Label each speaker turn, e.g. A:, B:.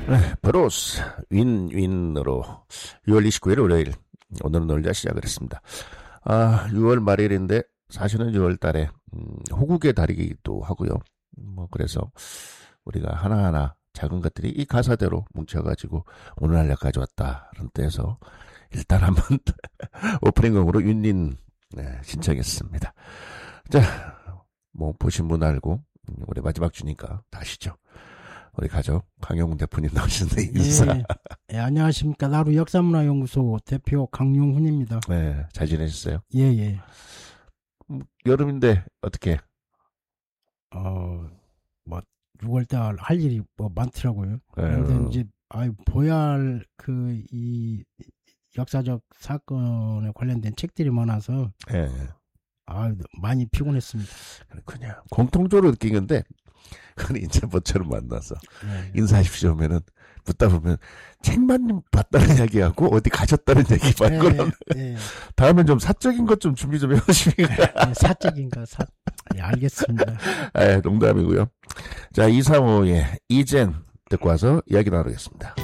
A: 네, 브로스 윈윈으로 6월 29일 월요일 오늘은 놀자 시작을 했습니다. 6월 말일인데 사실은 6월 달에 호국의 달이기도 하고요. 그래서 우리가 하나하나 작은 것들이 이 가사대로 뭉쳐가지고 오늘 날까지 왔다는 때에서 일단 한번 오프닝곡으로 윈윈 신청했습니다. 자, 보신 분 알고 올해 마지막 주니까 다시죠. 우리 가족 강용훈 대표님 나오시는데 인사.
B: 예, 안녕하십니까. 나루 역사문화연구소 대표 강용훈입니다.
A: 네, 잘 지내셨어요?
B: 예.
A: 여름인데 어떻게?
B: 6월달 할 일이 많더라고요. 그런데 이제 보야 할 이 역사적 사건에 관련된 책들이 많아서 많이 피곤했습니다.
A: 그렇군요. 공통적으로 느낀 건데. 그건 인제 모처럼 만나서 인사하십시오 하면은 묻다 보면 책만 봤다는 이야기하고 어디 가셨다는 얘기 말고는 다음엔 좀 사적인 것 좀 준비 좀 해주시니까.
B: 사적인가 알겠습니다.
A: 농담이고요. 자, 235의 이젠 듣고 와서 이야기 나누겠습니다.